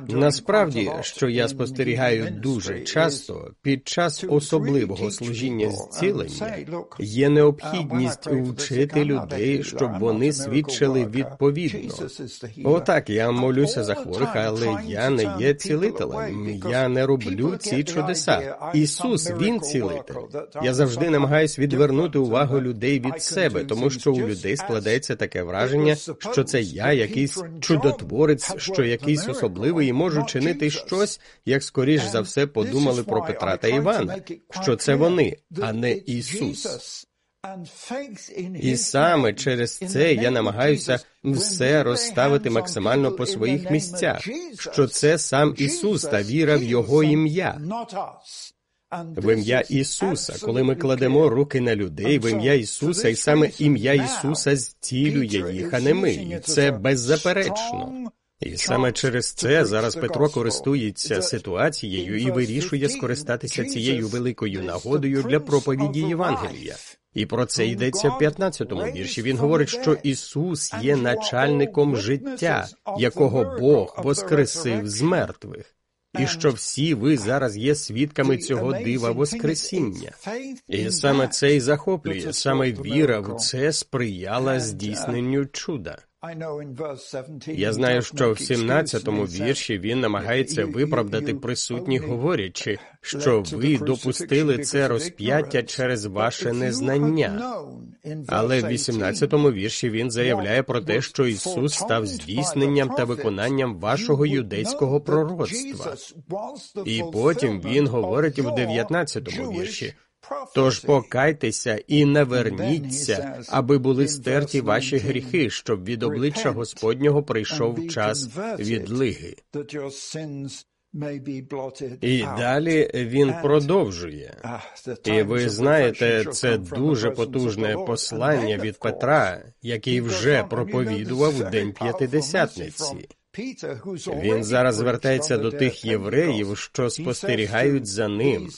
Насправді, що я спостерігаю дуже часто, під час особливого служіння зцілення є необхідність вчити людей, щоб вони свідчили відповідно. Отак, я молюся за хворих, але я не є цілителем, я не роблю ці чудеса. Ісус, Він цілитель. Я завжди намагаюсь відвернути увагу людей від себе, тому що у людей складається таке враження, що це я якийсь чудотворець, що якийсь особливий і можу чинити щось, як скоріш за все подумали про Петра та Івана, що це вони, а не Ісус. І саме через це я намагаюся все розставити максимально по своїх місцях, що це сам Ісус та віра в Його ім'я. В ім'я Ісуса, коли ми кладемо руки на людей, в ім'я Ісуса, і саме ім'я Ісуса зцілює їх, а не ми, і це беззаперечно. І саме через це зараз Петро користується ситуацією і вирішує скористатися цією великою нагодою для проповіді Євангелія. І про це йдеться в 15-му вірші. Він говорить, що Ісус є начальником життя, якого Бог воскресив з мертвих. І що всі ви зараз є свідками цього дива Воскресіння. І саме це й захоплює, саме віра в це сприяла здійсненню чуда. Я знаю, що в 17-му вірші він намагається виправдати присутніх, говорячи, що ви допустили це розп'яття через ваше незнання. Але в 18-му вірші він заявляє про те, що Ісус став здійсненням та виконанням вашого юдейського пророцтва. І потім він говорить в 19-му вірші: «Тож покайтеся і наверніться, аби були стерті ваші гріхи, щоб від обличчя Господнього прийшов час відлиги». І далі він продовжує. І ви знаєте, це дуже потужне послання від Петра, який вже проповідував у День П'ятидесятниці. Він зараз звертається до тих євреїв, що спостерігають за ним.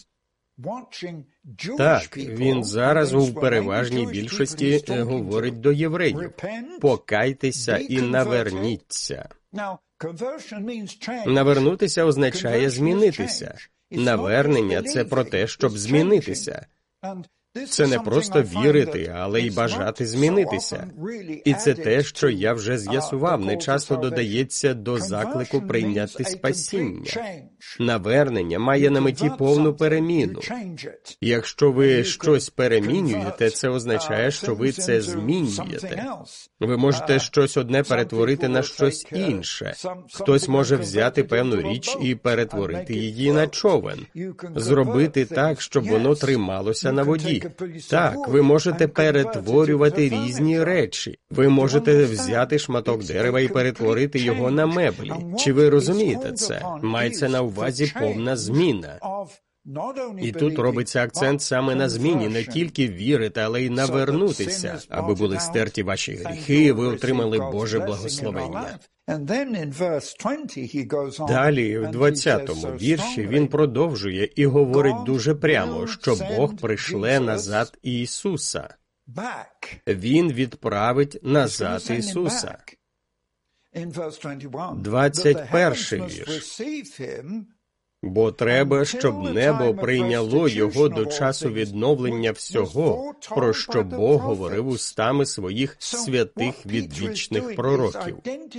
Так, він зараз у переважній більшості говорить до євреїв: «Покайтеся і наверніться». Навернутися означає змінитися. Навернення – це про те, щоб змінитися. Це не просто вірити, але й бажати змінитися. І це те, що я вже з'ясував, не часто додається до заклику прийняти спасіння. Навернення має на меті повну переміну. Якщо ви щось перемінюєте, це означає, що ви це змінюєте. Ви можете щось одне перетворити на щось інше. Хтось може взяти певну річ і перетворити її на човен. Зробити так, щоб воно трималося на воді. Так, ви можете перетворювати різні речі. Ви можете взяти шматок дерева і перетворити його на меблі. Чи ви розумієте це? Мається на увазі повна зміна. І тут робиться акцент саме на зміні, не тільки вірити, але й навернутися, аби були стерті ваші гріхи, і ви отримали Боже благословення. Далі, в 20-му вірші, він продовжує і говорить дуже прямо, що Бог пришле назад Ісуса. Він відправить назад Ісуса. 21-й вірш. «Бо треба, щоб небо прийняло його до часу відновлення всього, про що Бог говорив устами своїх святих відвічних пророків».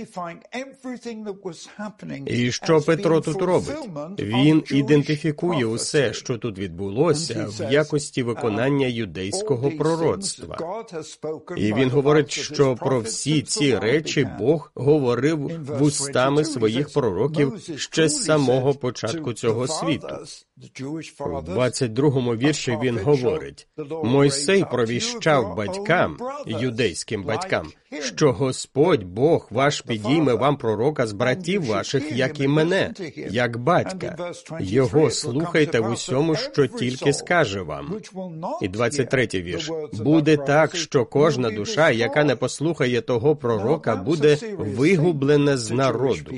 І що Петро тут робить? Він ідентифікує усе, що тут відбулося, в якості виконання юдейського пророцтва. І він говорить, що про всі ці речі Бог говорив вустами своїх пророків ще з самого початку цього світу. В 22-му вірші він говорить: «Мойсей провіщав батькам, юдейським батькам, що Господь Бог ваш підійме вам пророка з братів ваших, як і мене, як батька. Його слухайте в усьому, що тільки скаже вам». І 23-й вірш. «Буде так, що кожна душа, яка не послухає того пророка, буде вигублена з народу».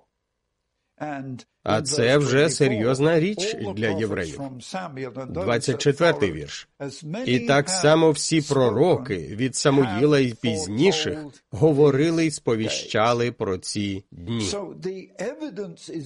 А це вже серйозна річ для євреїв. 24-й вірш. «І так само всі пророки, від Самуїла й пізніших, говорили й сповіщали про ці дні».